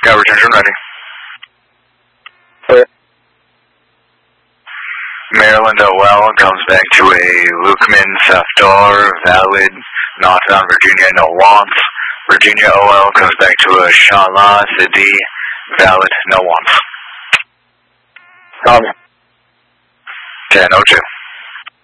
Yeah, retention ready. Clear. Maryland OL comes back to a Lukeman South door, valid, northbound Virginia, no wants. Virginia OL comes back to a Shala Sidi, valid, no wants. Copy. 10-02.